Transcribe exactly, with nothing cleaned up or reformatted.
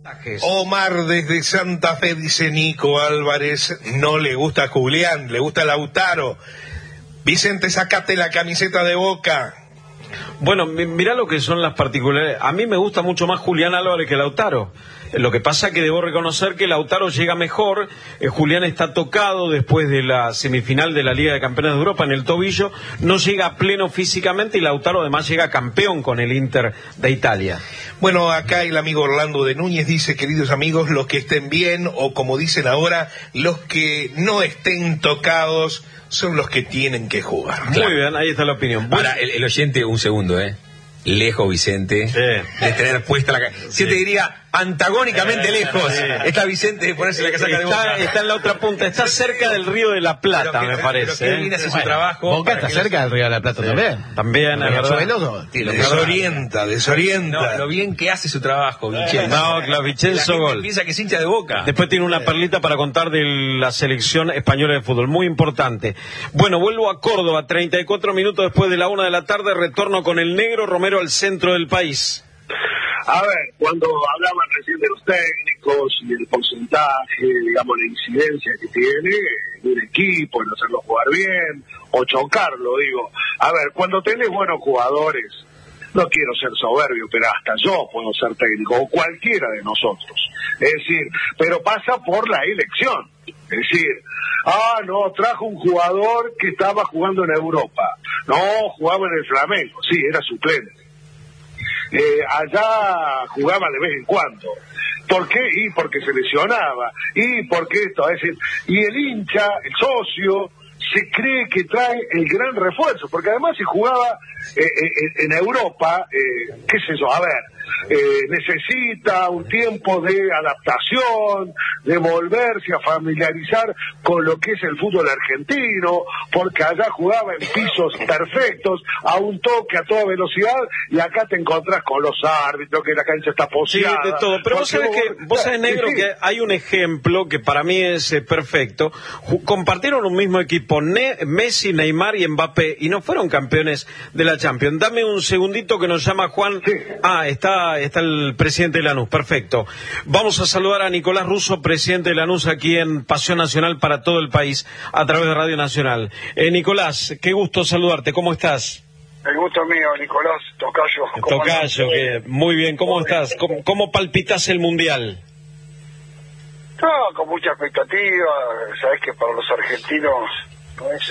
Omar desde Santa Fe dice: Nico Álvarez no le gusta a Julián, le gusta Lautaro. Vicente, sacate la camiseta de Boca. Bueno, mirá lo que son las particularidades. A mí me gusta mucho más Julián Álvarez que Lautaro. Lo que pasa es que debo reconocer que Lautaro llega mejor. eh, Julián está tocado después de la semifinal de la Liga de Campeones de Europa en el tobillo, no llega a pleno físicamente, y Lautaro además llega campeón con el Inter de Italia. Bueno, acá el amigo Orlando de Núñez dice: queridos amigos, los que estén bien, o como dicen ahora, los que no estén tocados, son los que tienen que jugar. Muy claro. Bien, ahí está la opinión. Ahora, el, el oyente, un segundo, ¿eh? Lejos, Vicente, sí. de tener puesta la casaca. Sí. Yo te diría, antagónicamente eh, lejos. Sí. Está Vicente de ponerse la casaca de Boca. Está en la otra punta, está cerca del Río de la Plata, que, me parece. Pero que él hace su trabajo. Boca está cerca del Río de la Plata sí. también. También, es verdad. Desorienta, desorienta. No, lo bien que hace su trabajo, Vincenzo. No, claro, Vincenzo gol. Piensa que es hincha de Boca. Después tiene una perlita para contar de la selección española de fútbol, muy importante. Bueno, vuelvo a Córdoba, treinta y cuatro minutos después de la una de la tarde, retorno con el Negro Romero al centro del país. A ver, cuando hablaban recién de los técnicos y del porcentaje, digamos, la incidencia que tiene de un equipo, en hacerlo jugar bien, o chocarlo, digo. A ver, cuando tenés buenos jugadores, no quiero ser soberbio, pero hasta yo puedo ser técnico, o cualquiera de nosotros. Es decir, pero pasa por la elección. Es decir, ah, no, trajo un jugador que estaba jugando en Europa. No, jugaba en el Flamengo, sí, era suplente. Eh, allá jugaba de vez en cuando. ¿Por qué? Y porque se lesionaba. Y porque esto, es decir, y el hincha, el socio, se cree que trae el gran refuerzo, porque además si jugaba eh, eh, en Europa, eh, qué sé yo, a ver, eh, necesita un tiempo de adaptación, de volverse a familiarizar con lo que es el fútbol argentino, porque allá jugaba en pisos perfectos, a un toque, a toda velocidad, y acá te encontrás con los árbitros, que la cancha está poseada. Sí, de todo, pero vos sabés que, vos sabés, Negro, sí, sí. que hay un ejemplo que para mí es eh, perfecto. Compartieron un mismo equipo, ne Messi, Neymar y Mbappé, y no fueron campeones de la Champions. Dame un segundito que nos llama Juan. Sí. Ah, está, está el presidente de Lanús, perfecto. Vamos a saludar a Nicolás Russo, presidente de Lanús, aquí en Pasión Nacional para todo el país, a través de Radio Nacional. Eh, Nicolás, qué gusto saludarte, ¿cómo estás? El gusto mío, Nicolás, Tocayo. Tocayo, que muy bien, ¿cómo muy estás? Bien. ¿Cómo, ¿Cómo palpitas el Mundial? No, con mucha expectativa. Sabés que para los argentinos no es